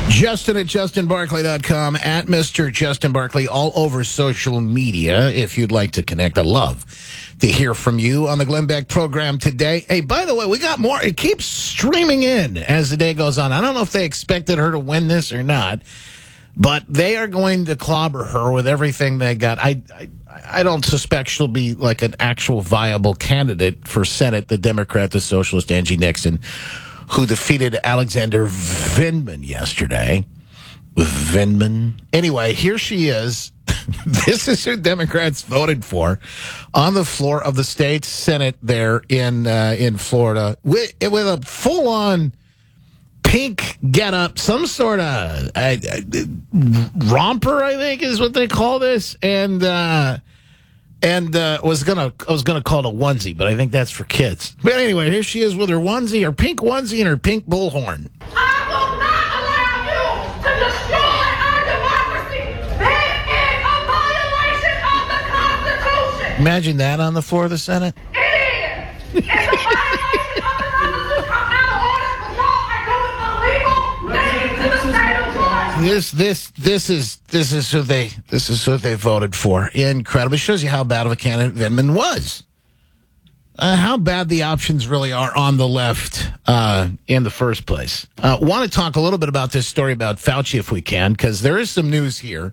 Justin at JustinBarkley.com, at Mr. Justin Barkley, all over social media if you'd like to connect. I'd love to hear from you on the Glenn Beck program today. Hey, by the way, we got more. It keeps streaming in as the day goes on. I don't know if they expected her to win this or not, but they are going to clobber her with everything they got. I don't suspect she'll be like an actual viable candidate for Senate, the Democrat, the socialist Angie Nixon, who defeated Alexander Vindman yesterday. Vindman. Anyway, here she is. This is who Democrats voted for on the floor of the state Senate there in Florida with a full-on pink getup, some sort of romper, I think is what they call this, and I was gonna call it a onesie, but I think that's for kids. But anyway, here she is with her onesie, her pink onesie, and her pink bullhorn. I will not allow you to destroy our democracy. That is a violation of the Constitution. Imagine that on the floor of the Senate. It is. It's a violation of the Constitution. I'm out of order with law and doing illegal things to the state of Florida. This is who they voted for. Incredible. It shows you how bad of a candidate Vindman was. How bad the options really are on the left in the first place. Want to talk a little bit about this story about Fauci if we can, because there is some news here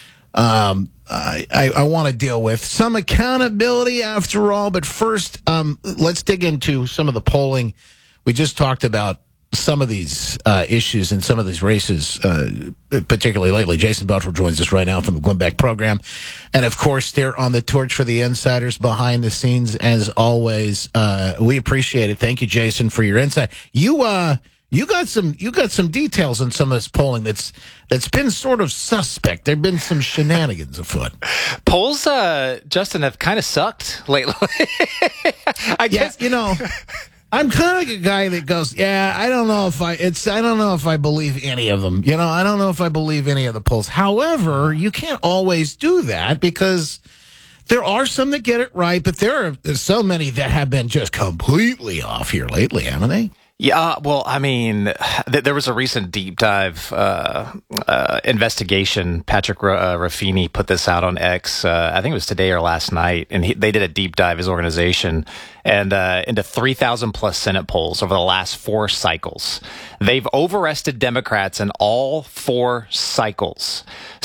I want to deal with. Some accountability after all, but first, let's dig into some of the polling. We just talked about some of these issues and some of these races, particularly lately. Jason Butler joins us right now from the Glenn Beck program. And, of course, they're on the torch for the insiders behind the scenes, as always. We appreciate it. Thank you, Jason, for your insight. You got some details on some of this polling that's been sort of suspect. There have been some shenanigans afoot. Polls, Justin, have kind of sucked lately. I guess, I'm kind of like a guy that goes, I don't know if I believe any of them. I don't know if I believe any of the polls. However, you can't always do that because there are some that get it right, but there's so many that have been just completely off here lately, haven't they? Yeah, well, I mean, there was a recent deep dive investigation. Patrick Ruffini put this out on X. I think it was today or last night, and they did a deep dive, his organization, and into 3,000 plus Senate polls over the last 4 cycles. They've overestimated Democrats in all 4 cycles.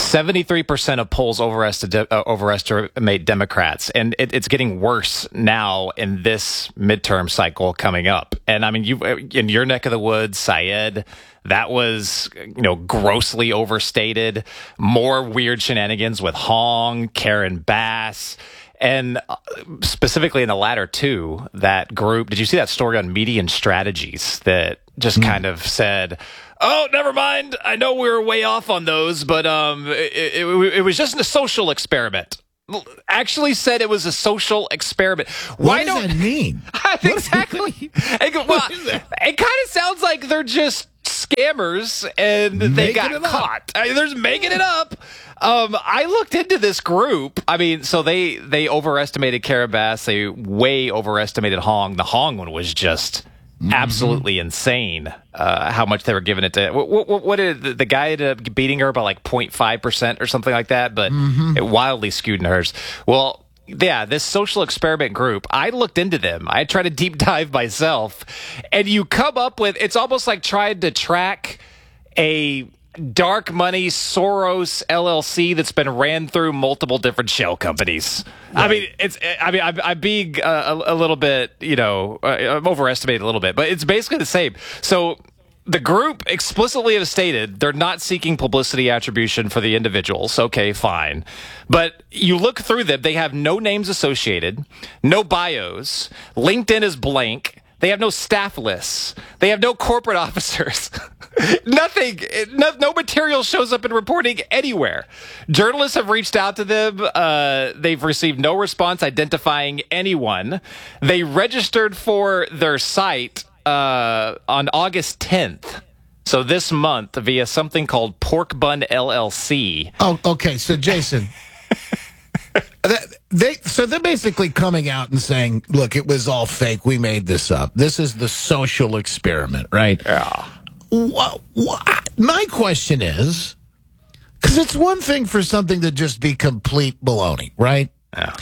73% of polls overestimate Democrats, and it's getting worse now in this midterm cycle coming up. And I mean, in your neck of the woods, Syed, that was, grossly overstated. More weird shenanigans with Hong, Karen Bass, and specifically in the latter 2, that group. Did you see that story on Median Strategies that just kind of said, oh, never mind, I know we were way off on those, but it was just a social experiment. Actually said it was a social experiment. What does that mean? Exactly. It kind of sounds like they're just scammers and they got caught. They're making it up. I looked into this group. I mean, so they overestimated Karen Bass. They way overestimated Hong. The Hong one was just absolutely insane. How much they were giving it to. What did the guy ended up beating her by like 0.5% or something like that? But it wildly skewed in hers. Well, yeah, this social experiment group, I looked into them. I tried to deep dive myself, and you come up with, it's almost like trying to track a dark money Soros LLC that's been ran through multiple different shell companies. Right. I'm being a little bit, I'm overestimating a little bit, but it's basically the same. So the group explicitly has stated they're not seeking publicity attribution for the individuals. Okay, fine. But you look through them, they have no names associated, no bios, LinkedIn is blank, they have no staff lists, they have no corporate officers. Nothing, no material shows up in reporting anywhere. Journalists have reached out to them. They've received no response identifying anyone. They registered for their site on August 10th. So this month via something called Pork Bun LLC. Oh, okay. So Jason, they're basically coming out and saying, look, it was all fake. We made this up. This is the social experiment, right? Yeah. What? My question is, because it's one thing for something to just be complete baloney, right? Yeah.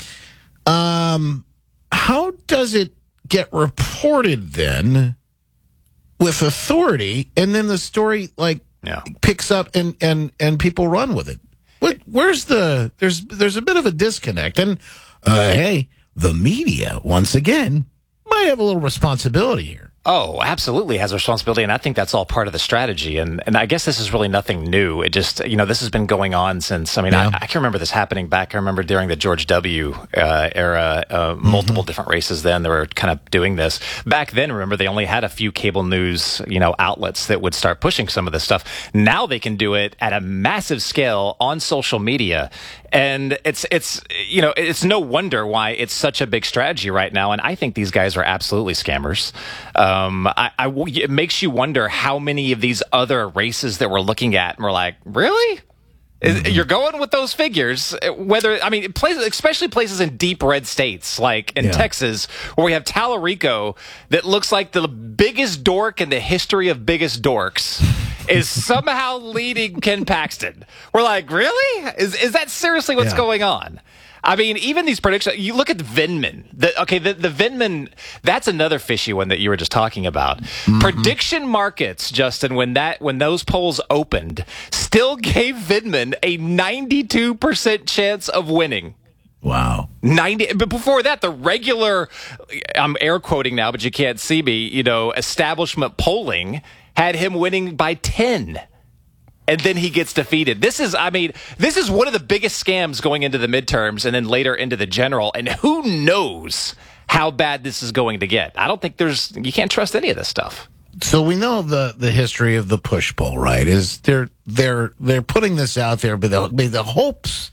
How does it get reported then with authority, and then the story picks up and people run with it? Where's there's a bit of a disconnect, and hey, the media once again might have a little responsibility here. Oh, absolutely has a responsibility, and I think that's all part of the strategy. And I guess this is really nothing new. It just, this has been going on since, I can remember this happening back. I remember during the George W. Era, multiple different races then, they were kind of doing this. Back then, remember, they only had a few cable news, outlets that would start pushing some of this stuff. Now they can do it at a massive scale on social media. And it's no wonder why it's such a big strategy right now. And I think these guys are absolutely scammers. It makes you wonder how many of these other races that we're looking at, and we're like, really? You're going with those figures? Especially places in deep red states like in Texas, where we have Tallarico that looks like the biggest dork in the history of biggest dorks. Is somehow leading Ken Paxton. We're like, really? Is that seriously what's going on? I mean, even these predictions, you look at Vindman. The Vindman, that's another fishy one that you were just talking about. Mm-hmm. Prediction markets, Justin, when those polls opened, still gave Vindman a 92% chance of winning. Wow. 90, but before that, the regular, I'm air quoting now, but you can't see me, establishment polling had him winning by 10. And then he gets defeated. This is one of the biggest scams going into the midterms and then later into the general. And who knows how bad this is going to get? I don't think you can't trust any of this stuff. So we know the history of the push poll, right? Is they're putting this out there, but the hopes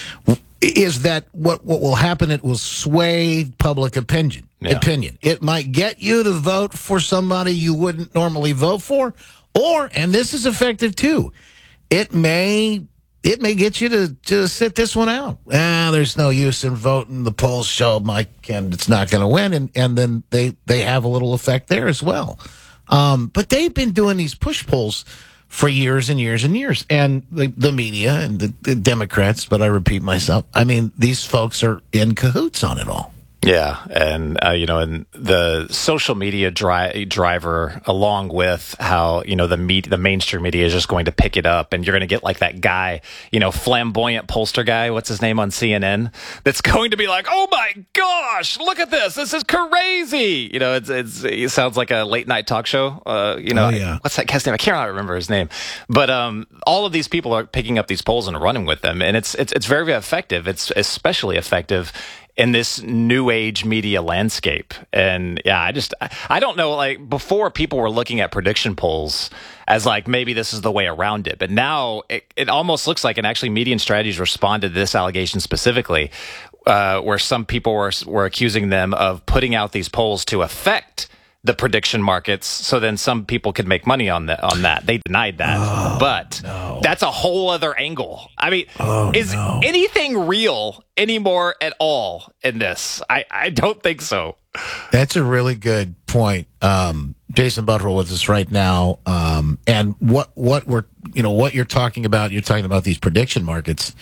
is that what will happen, it will sway public opinion. It might get you to vote for somebody you wouldn't normally vote for, or, and this is effective too, it may get you to sit this one out. There's no use in voting. The polls show my candidate's not going to win, and then they have a little effect there as well. But they've been doing these push polls for years and years and years. And the media and the Democrats, but I repeat myself, these folks are in cahoots on it all. Yeah, and and the social media driver, along with how the mainstream media is just going to pick it up, and you're going to get like that guy, flamboyant pollster guy, what's his name on CNN, that's going to be like, oh my gosh, look at this is crazy. It sounds like a late night talk show. What's that guy's name? I can't remember his name, but all of these people are picking up these polls and running with them, and it's very, very effective. It's especially effective in this new age media landscape. And I don't know, like before people were looking at prediction polls as like, maybe this is the way around it. But now it almost looks like, and actually Median Strategies responded to this allegation specifically, where some people were accusing them of putting out these polls to affect the prediction markets, so then some people could make money on that. They denied that, that's a whole other angle. Is anything real anymore at all in this? I don't think so. That's a really good point. Jason Butterell with us right now, and what you're talking about. You're talking about these prediction markets.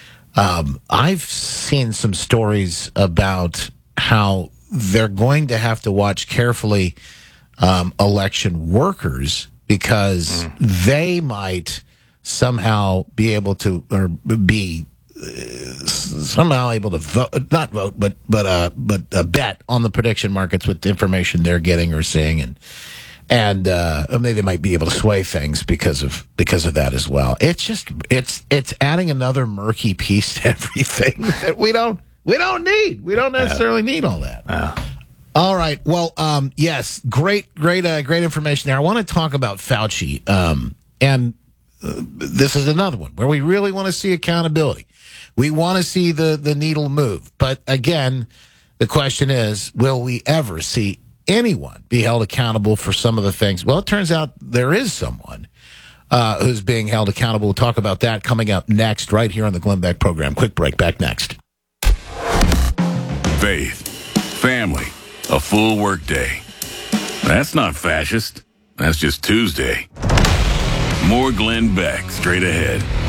I've seen some stories about how they're going to have to watch carefully election workers, because they might somehow be able to, or be somehow able to not vote, but bet on the prediction markets with the information they're getting or seeing, and maybe they might be able to sway things because of that as well. It's adding another murky piece to everything that we don't need. We don't necessarily need all that. All right. Well, yes, great information there. I want to talk about Fauci, and this is another one where we really want to see accountability. We want to see the needle move. But again, the question is, will we ever see anyone be held accountable for some of the things? Well, it turns out there is someone who's being held accountable. We'll talk about that coming up next, right here on the Glenn Beck program. Quick break. Back next. Faith, family, a full workday. That's not fascist. That's just Tuesday. More Glenn Beck straight ahead.